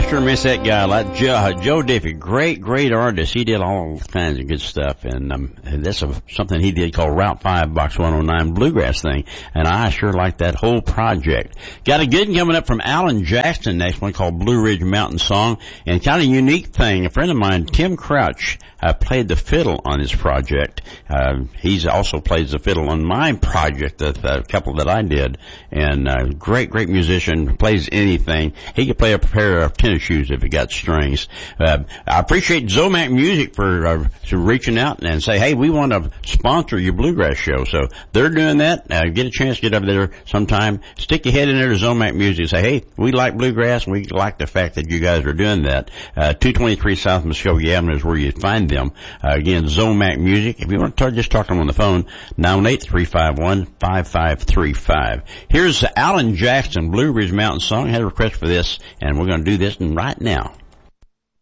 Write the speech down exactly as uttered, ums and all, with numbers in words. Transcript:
sure miss that guy. Like Joe, Joe Diffie, great, great artist. He did all kinds of good stuff, and, um, and that's a, something he did called Route five, Box one oh nine Bluegrass thing, and I sure like that whole project. Got a good one coming up from Alan Jackson, next one called Blue Ridge Mountain Song, and kind of unique thing. A friend of mine, Tim Crouch, uh, played the fiddle on his project. Uh, he's also plays the fiddle on my project, the, the couple that I did, and uh, great, great musician, plays anything. He could play a pair of tennis shoes if he got strings. Uh, I appreciate Zomac Music for uh, reaching out and say, hey, we want to sponsor your bluegrass show. So they're doing that. Uh, get a chance to get over there sometime. Stick your head in there to Zomac Music and say, hey, we like bluegrass and we like the fact that you guys are doing that. Uh, two twenty-three South Muskogee Avenue is where you find them. Uh, again, Zomac Music. If you want to talk, just talk to them on the phone, nine one eight, three five one, five five three five. Here's Alan Jackson, Blue Ridge Mountain Song. I had a request for this, and we're going to do this right now.